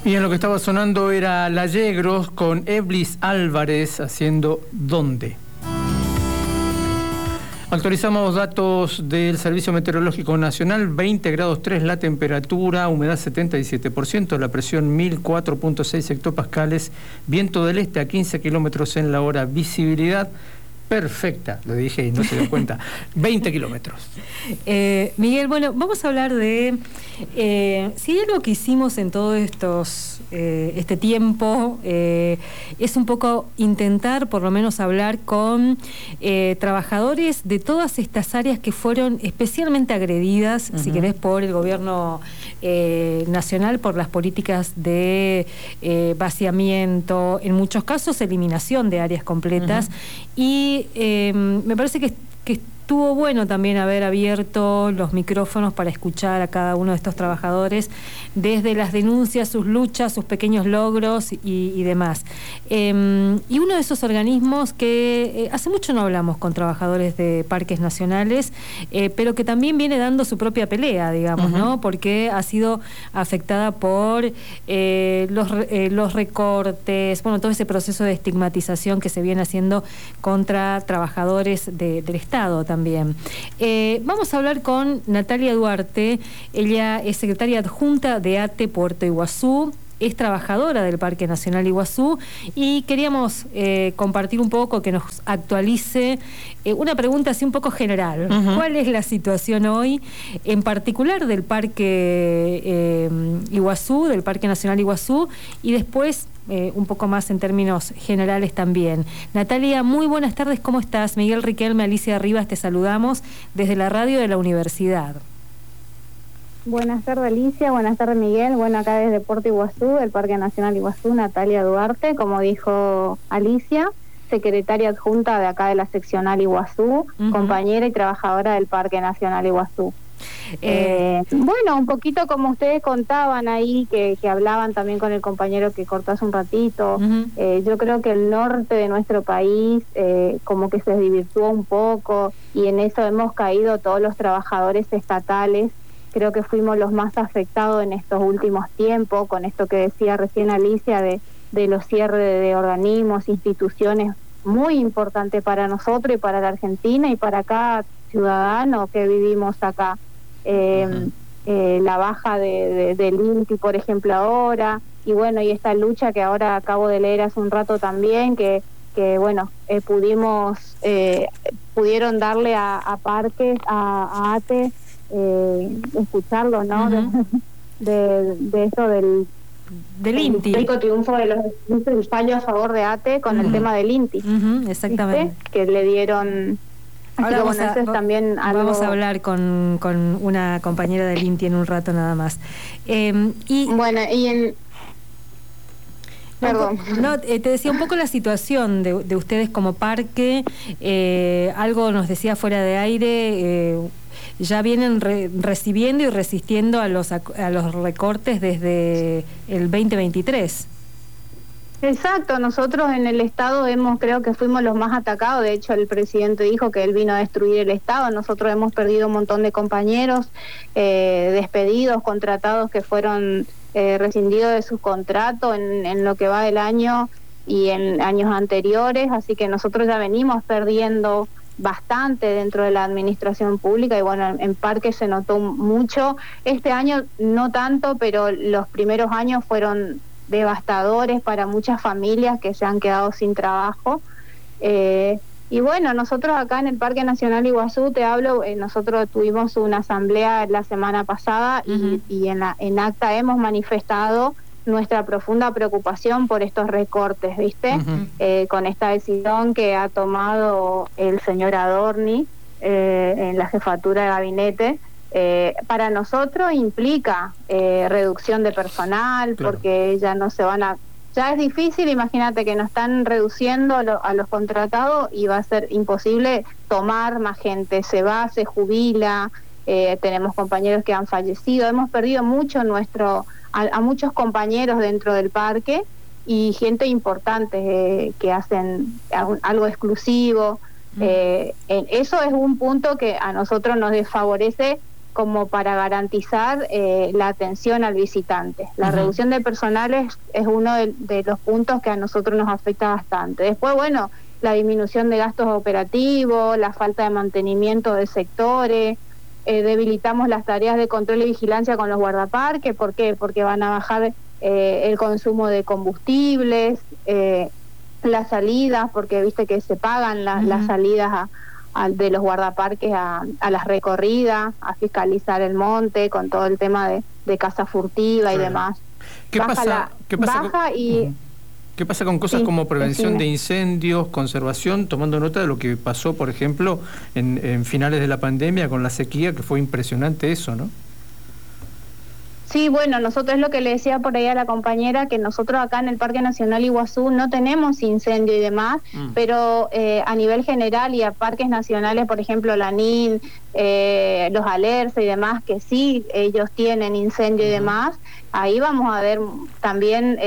Bien, lo que estaba sonando era La Yegros con Eblis Álvarez haciendo ¿Dónde? Actualizamos datos del Servicio Meteorológico Nacional: 20 grados 3 la temperatura, humedad 77%, la presión 1004.6 hectopascales, viento del este a 15 kilómetros en la hora, visibilidad perfecta, lo dije y no se dio cuenta, 20 kilómetros. Miguel, bueno, vamos a hablar de si hay algo que hicimos en todo este tiempo, es un poco intentar por lo menos hablar con trabajadores de todas estas áreas que fueron especialmente agredidas, si querés, por el gobierno nacional, por las políticas de vaciamiento, en muchos casos eliminación de áreas completas, y me parece que estuvo bueno también haber abierto los micrófonos para escuchar a cada uno de estos trabajadores desde las denuncias, sus luchas, sus pequeños logros y demás. Y uno de esos organismos que hace mucho no hablamos con trabajadores de parques nacionales, pero que también viene dando su propia pelea, digamos, ¿no? Porque ha sido afectada por los recortes, bueno, todo ese proceso de estigmatización que se viene haciendo contra trabajadores del Estado también. Vamos a hablar con Natalia Duarte. Ella es secretaria adjunta de ATE Puerto Iguazú, es trabajadora del Parque Nacional Iguazú, y queríamos compartir un poco, que nos actualice una pregunta así un poco general. ¿Cuál es la situación hoy, en particular del Parque Iguazú, del Parque Nacional Iguazú, y después un poco más en términos generales también? Natalia, muy buenas tardes, ¿cómo estás? Miguel Riquelme, Alicia Rivas, te saludamos desde la radio de la universidad. Buenas tardes, Alicia. Buenas tardes, Miguel. Bueno, acá desde Puerto Iguazú, del Parque Nacional Iguazú, Natalia Duarte, como dijo Alicia, secretaria adjunta de acá de la seccional Iguazú, compañera y trabajadora del Parque Nacional Iguazú. Bueno, un poquito como ustedes contaban ahí, que hablaban también con el compañero que cortó hace un ratito, yo creo que el norte de nuestro país como que se desvirtuó un poco, y en eso hemos caído todos los trabajadores estatales. Creo que fuimos los más afectados en estos últimos tiempos, con esto que decía recién Alicia de los cierres de organismos, instituciones, muy importante para nosotros y para la Argentina y para cada ciudadano que vivimos acá. La baja del INTI, por ejemplo, ahora, y bueno, y esta lucha que ahora acabo de leer hace un rato también, que bueno, pudieron darle a Parques, a ATE, escucharlo, ¿no? De eso del INTI. El histórico triunfo del fallo a favor de ATE con el tema del INTI. Exactamente. ¿Viste? Que le dieron. Ahora vamos a hablar con una compañera del INTI en un rato nada más. Bueno, y en... Perdón. No, te decía un poco la situación de ustedes como parque. Algo nos decía fuera de aire. Ya vienen recibiendo y resistiendo a los recortes desde el 2023. Exacto, nosotros en el Estado creo que fuimos los más atacados. De hecho, el presidente dijo que él vino a destruir el Estado. Nosotros hemos perdido un montón de compañeros, despedidos, contratados que fueron rescindidos de sus contratos en lo que va del año y en años anteriores, así que nosotros ya venimos perdiendo bastante dentro de la administración pública, y bueno, en Parque se notó mucho. Este año no tanto, pero los primeros años fueron devastadores para muchas familias que se han quedado sin trabajo. Y bueno, nosotros acá en el Parque Nacional Iguazú, te hablo, nosotros tuvimos una asamblea la semana pasada y en acta hemos manifestado nuestra profunda preocupación por estos recortes, ¿viste? Con esta decisión que ha tomado el señor Adorni en la jefatura de gabinete. Para nosotros implica reducción de personal, claro, porque ya no se van a... Ya es difícil, imagínate que nos están reduciendo a los contratados y va a ser imposible tomar más gente. Se va, se jubila, tenemos compañeros que han fallecido, hemos perdido mucho a muchos compañeros dentro del parque y gente importante que hacen algo exclusivo. Eso es un punto que a nosotros nos desfavorece como para garantizar la atención al visitante. La reducción de personal es uno de los puntos que a nosotros nos afecta bastante. Después, bueno, la disminución de gastos operativos, la falta de mantenimiento de sectores, debilitamos las tareas de control y vigilancia con los guardaparques. ¿Por qué? Porque van a bajar el consumo de combustibles, las salidas, porque viste que se pagan las salidas de los guardaparques a las recorridas, a fiscalizar el monte con todo el tema de caza furtiva y demás. ¿Qué pasa con cosas como prevención de incendios, conservación, tomando nota de lo que pasó, por ejemplo, en finales de la pandemia con la sequía, que fue impresionante eso, ¿no? Sí, bueno, nosotros es lo que le decía por ahí a la compañera, que nosotros acá en el Parque Nacional Iguazú no tenemos incendio y demás, pero a nivel general y a parques nacionales, por ejemplo, Lanín, los Alerce y demás, que sí, ellos tienen incendio y demás, ahí vamos a ver también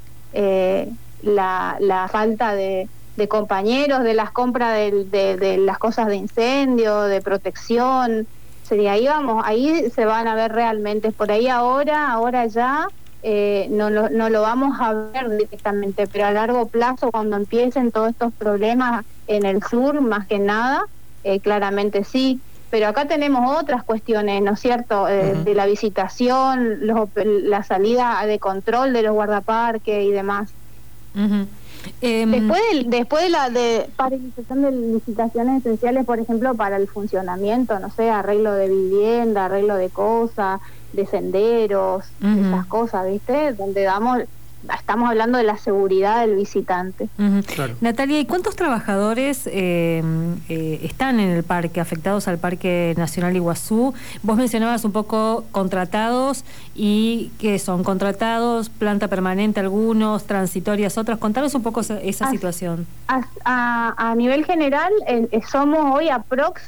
la falta de compañeros, de las compras de las cosas de incendio, de protección. Ahí se van a ver realmente. Por ahí ahora ya no lo vamos a ver directamente, pero a largo plazo, cuando empiecen todos estos problemas en el sur, más que nada, claramente sí. Pero acá tenemos otras cuestiones, ¿no es cierto?, de la visitación, la salida de control de los guardaparques y demás. Después de la paralización de licitaciones esenciales, por ejemplo, para el funcionamiento, no sé, arreglo de vivienda, arreglo de cosas, de senderos, esas cosas, ¿viste? Donde estamos hablando de la seguridad del visitante. Claro. Natalia, ¿y cuántos trabajadores están en el parque, afectados al Parque Nacional Iguazú? Vos mencionabas un poco contratados, y ¿qué son? Contratados, planta permanente algunos, transitorias otros. Contanos un poco esa situación. A nivel general, somos hoy aprox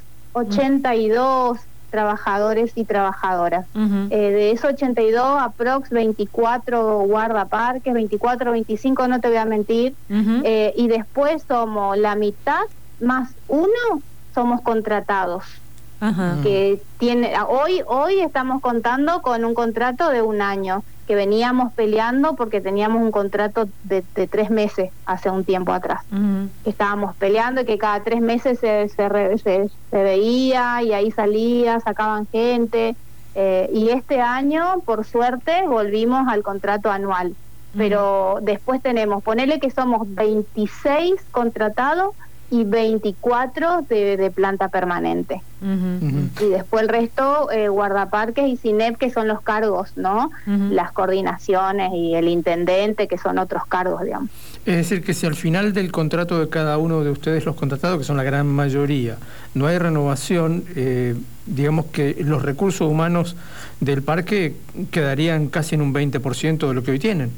82 trabajadores y trabajadoras. De esos 82, aprox 24 guardaparques, 24, 25, no te voy a mentir, y después somos la mitad más uno, somos contratados. Que hoy estamos contando con un contrato de 1 año, que veníamos peleando porque teníamos un contrato de 3 meses hace un tiempo atrás, que estábamos peleando y que cada 3 meses se veía y ahí salía, sacaban gente, y este año por suerte volvimos al contrato anual, pero después ponele que somos 26 contratados y 24 de planta permanente. Y después el resto, guardaparques y CINEP, que son los cargos, ¿no? Las coordinaciones, y el intendente, que son otros cargos, digamos. Es decir, que si al final del contrato de cada uno de ustedes, los contratados, que son la gran mayoría, no hay renovación, digamos que los recursos humanos del parque quedarían casi en un 20% de lo que hoy tienen.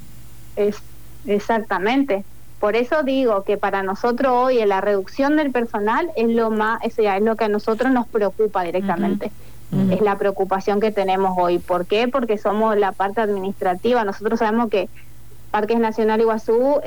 Exactamente. Por eso digo que para nosotros hoy la reducción del personal es lo que a nosotros nos preocupa directamente. Es la preocupación que tenemos hoy. ¿Por qué? Porque somos la parte administrativa. Nosotros sabemos que Parques Nacional Iguazú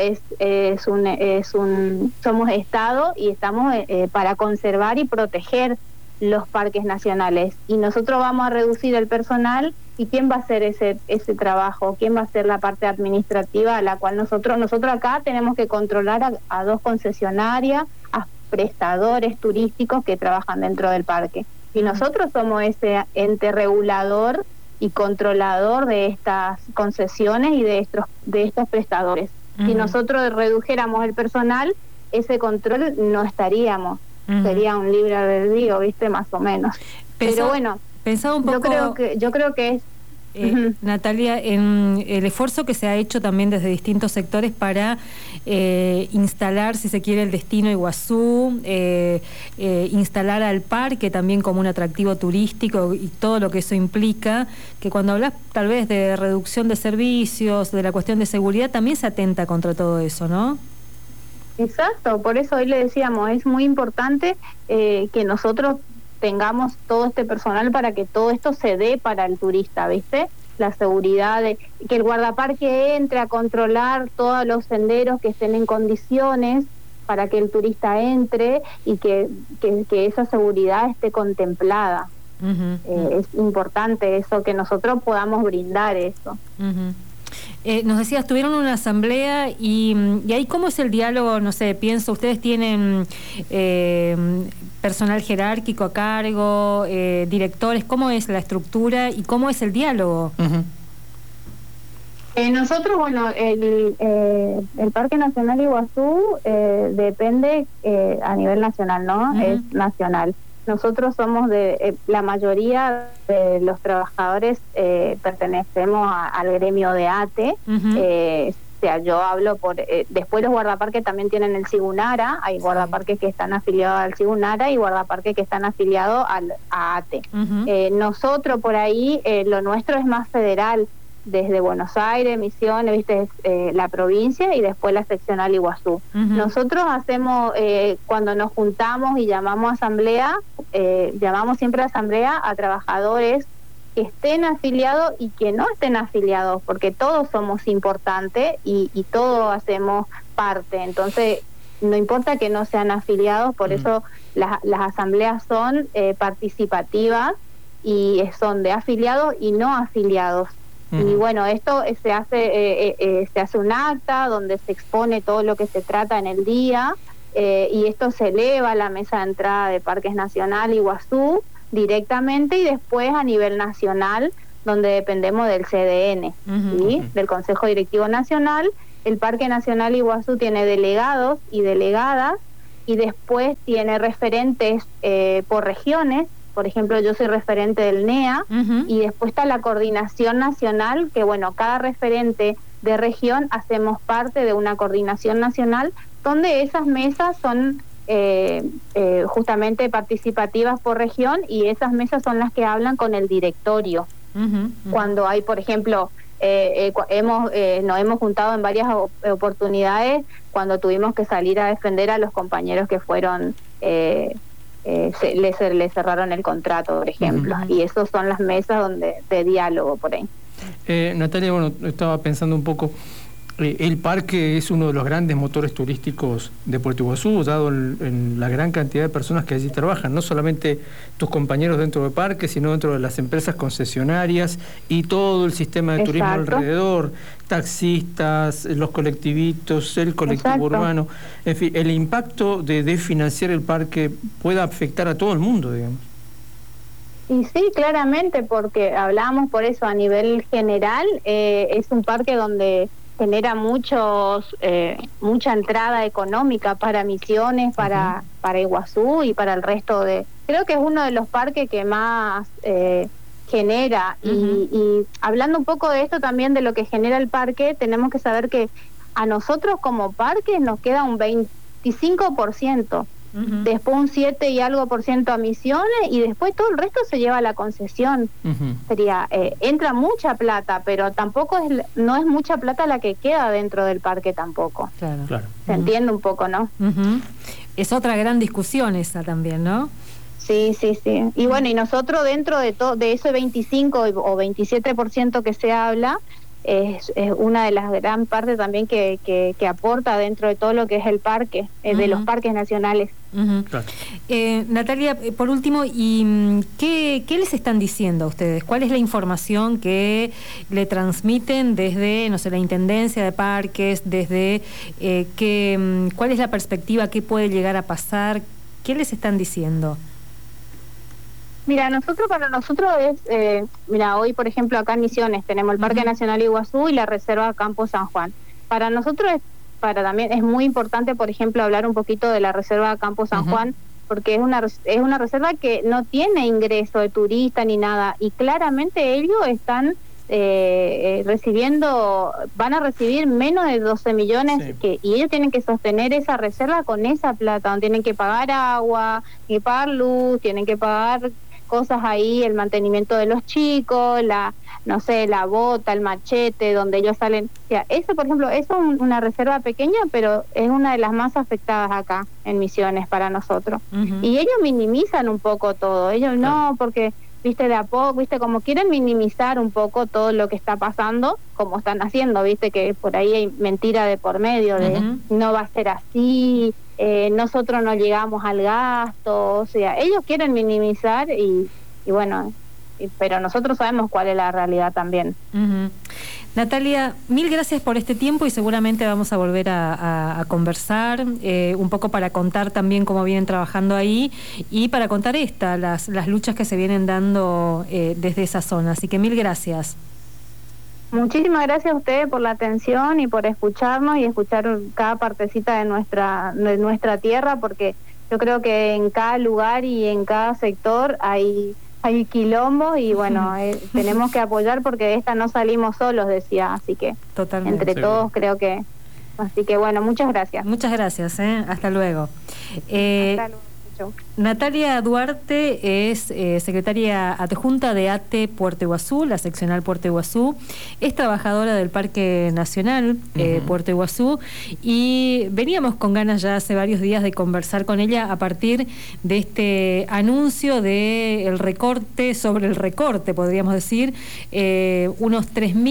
somos Estado, y estamos para conservar y proteger los parques nacionales, y nosotros vamos a reducir el personal. ¿Y quién va a hacer ese trabajo? ¿Quién va a hacer la parte administrativa, a la cual nosotros acá tenemos que controlar a 2 concesionarias, a prestadores turísticos que trabajan dentro del parque? Y nosotros somos ese ente regulador y controlador de estas concesiones y de estos prestadores. Si nosotros redujéramos el personal, ese control no estaríamos. Sería un libre albedrío, ¿viste? Más o menos. Pero bueno, pensaba un poco, yo creo que es Natalia, en el esfuerzo que se ha hecho también desde distintos sectores para instalar, si se quiere, el destino Iguazú, instalar al parque también como un atractivo turístico y todo lo que eso implica, que cuando hablas tal vez de reducción de servicios, de la cuestión de seguridad, también se atenta contra todo eso, ¿no? Exacto, por eso hoy le decíamos, es muy importante que nosotros tengamos todo este personal para que todo esto se dé para el turista, ¿viste? La seguridad, que el guardaparque entre a controlar todos los senderos que estén en condiciones para que el turista entre, y que esa seguridad esté contemplada. Es importante eso, que nosotros podamos brindar eso. Nos decías, tuvieron una asamblea y ahí ¿cómo es el diálogo? No sé, pienso, ustedes tienen personal jerárquico a cargo, directores, ¿cómo es la estructura y cómo es el diálogo? Nosotros, bueno, el Parque Nacional Iguazú depende a nivel nacional, ¿no? Es nacional. Nosotros somos la mayoría de los trabajadores pertenecemos al gremio de ATE. O sea, yo hablo por... después los guardaparques también tienen el Sigunara, hay guardaparques que están afiliados al Sigunara y guardaparques que están afiliados a ATE. Nosotros por ahí, lo nuestro es más federal, desde Buenos Aires, Misiones, viste, la provincia y después la seccional Iguazú. Nosotros hacemos, cuando nos juntamos y llamamos asamblea, llamamos siempre asamblea a trabajadores que estén afiliados y que no estén afiliados, porque todos somos importantes y todos hacemos parte. Entonces, no importa que no sean afiliados, por eso las asambleas son participativas y son de afiliados y no afiliados. Y bueno, esto se hace un acta donde se expone todo lo que se trata en el día, y esto se eleva a la mesa de entrada de Parques Nacional Iguazú directamente y después a nivel nacional, donde dependemos del CDN, ¿sí? Del Consejo Directivo Nacional. El Parque Nacional Iguazú tiene delegados y delegadas y después tiene referentes por regiones. Por ejemplo, yo soy referente del NEA y después está la coordinación nacional, que bueno, cada referente de región hacemos parte de una coordinación nacional, donde esas mesas son justamente participativas por región y esas mesas son las que hablan con el directorio. Cuando hay, por ejemplo, nos hemos juntado en varias oportunidades cuando tuvimos que salir a defender a los compañeros que fueron... le cerraron el contrato, por ejemplo, y esas son las mesas de diálogo por ahí. Natalia, bueno, estaba pensando un poco, el parque es uno de los grandes motores turísticos de Puerto Iguazú, dado en la gran cantidad de personas que allí trabajan, no solamente tus compañeros dentro del parque, sino dentro de las empresas concesionarias y todo el sistema de turismo alrededor, taxistas, los colectivitos, el colectivo urbano, en fin, el impacto de financiar el parque puede afectar a todo el mundo, digamos. Y sí, claramente, porque hablamos por eso a nivel general, es un parque donde genera mucha entrada económica para Misiones, para Iguazú y para el resto de... Creo que es uno de los parques que más genera. Y hablando un poco de esto también, de lo que genera el parque, tenemos que saber que a nosotros como parque nos queda un 25%. Después un 7 y algo % a Misiones y después todo el resto se lleva a la concesión. Sería entra mucha plata, pero tampoco no es mucha plata la que queda dentro del parque tampoco. Claro. Se entiende un poco, ¿no? Es otra gran discusión esa también, ¿no? Sí. Y bueno, y nosotros dentro de ese 25 o 27% que se habla, es una de las gran partes también que aporta dentro de todo lo que es el parque, de los parques nacionales. Claro. Natalia, por último, ¿y qué les están diciendo a ustedes? ¿Cuál es la información que le transmiten desde, no sé, la Intendencia de Parques, desde cuál es la perspectiva, qué puede llegar a pasar? ¿Qué les están diciendo? Mira, para nosotros es, hoy por ejemplo acá en Misiones tenemos el Parque Nacional Iguazú y la Reserva Campo San Juan. Para nosotros también es muy importante, por ejemplo, hablar un poquito de la Reserva Campo San Juan, porque es una reserva que no tiene ingreso de turista ni nada, y claramente ellos están van a recibir menos de 12 millones, y ellos tienen que sostener esa reserva con esa plata, donde tienen que pagar agua, tienen que pagar luz, tienen que pagar cosas ahí, el mantenimiento de los chicos, la bota, el machete, donde ellos salen. O sea, eso, por ejemplo, eso es una reserva pequeña, pero es una de las más afectadas acá en Misiones para nosotros. Y ellos minimizan un poco todo, ellos no, porque viste, de a poco, viste, como quieren minimizar un poco todo lo que está pasando, como están haciendo, viste, que por ahí hay mentira de por medio, de no va a ser así, nosotros no llegamos al gasto, o sea, ellos quieren minimizar y bueno, pero nosotros sabemos cuál es la realidad también. Natalia, mil gracias por este tiempo y seguramente vamos a volver a conversar un poco para contar también cómo vienen trabajando ahí y para contar las luchas que se vienen dando desde esa zona. Así que mil gracias. Muchísimas gracias a ustedes por la atención y por escucharnos y escuchar cada partecita de nuestra tierra, porque yo creo que en cada lugar y en cada sector hay quilombo y bueno, tenemos que apoyar porque de esta no salimos solos, decía, así que totalmente. Entre todos creo que... Así que bueno, muchas gracias. Muchas gracias, hasta luego. Hasta luego. Natalia Duarte es secretaria adjunta de ATE Puerto Iguazú, la seccional Puerto Iguazú, es trabajadora del Parque Nacional Puerto Iguazú y veníamos con ganas ya hace varios días de conversar con ella a partir de este anuncio del recorte sobre el recorte, podríamos decir, unos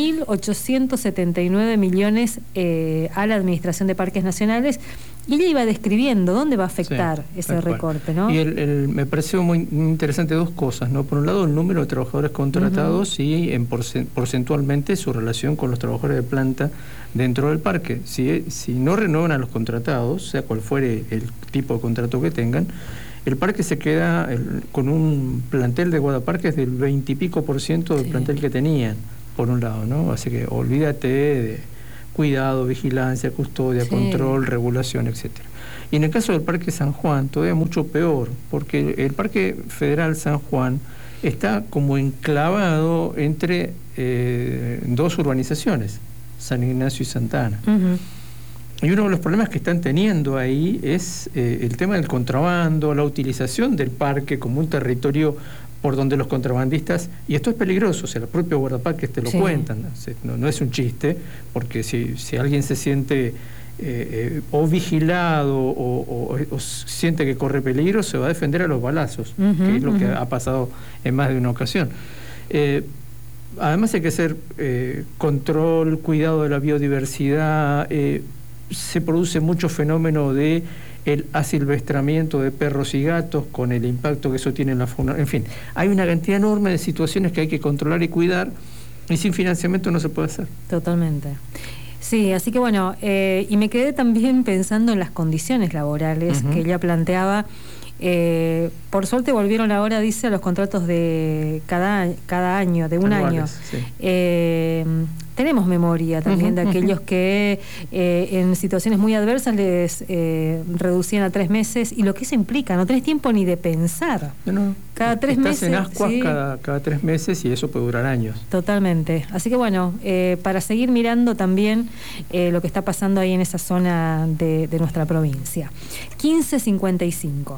3.879 millones a la Administración de Parques Nacionales. Y ella iba describiendo dónde va a afectar ese recorte, ¿no? Y me pareció muy interesante dos cosas, ¿no? Por un lado, el número de trabajadores contratados y porcentualmente su relación con los trabajadores de planta dentro del parque. Si no renuevan a los contratados, sea cual fuere el tipo de contrato que tengan, el parque se queda con un plantel de guardaparques del 20 y pico % del plantel que tenían, por un lado, ¿no? Así que olvídate de cuidado, vigilancia, custodia, control, regulación, etcétera. Y en el caso del Parque San Juan, todavía mucho peor, porque el Parque Federal San Juan está como enclavado entre dos urbanizaciones, San Ignacio y Santa Ana. Y uno de los problemas que están teniendo ahí es el tema del contrabando, la utilización del parque como un territorio por donde los contrabandistas, y esto es peligroso, o sea, los propios guardaparques te lo cuentan, no es un chiste, porque si alguien se siente o vigilado o siente que corre peligro, se va a defender a los balazos, que es lo que ha pasado en más de una ocasión. Además hay que hacer control, cuidado de la biodiversidad, se produce mucho fenómeno de el asilvestramiento de perros y gatos con el impacto que eso tiene en la fauna. En fin, hay una cantidad enorme de situaciones que hay que controlar y cuidar y sin financiamiento no se puede hacer. Totalmente. Sí, así que bueno, y me quedé también pensando en las condiciones laborales que ella planteaba. Por suerte volvieron ahora, dice, a los contratos de cada año, de un año. Sí. Tenemos memoria también de aquellos que en situaciones muy adversas les reducían a 3 meses, y lo que eso implica, no tenés tiempo ni de pensar. Cada 3 meses. Estás en ascuas cada 3 meses y eso puede durar años. Totalmente. Así que bueno, para seguir mirando también lo que está pasando ahí en esa zona de nuestra provincia. 15:55.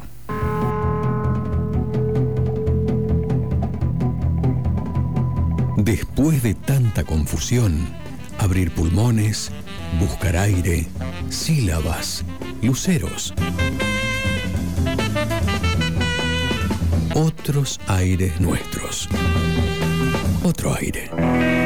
Después de tanta confusión, abrir pulmones, buscar aire, sílabas, luceros. Otros aires nuestros. Otro aire.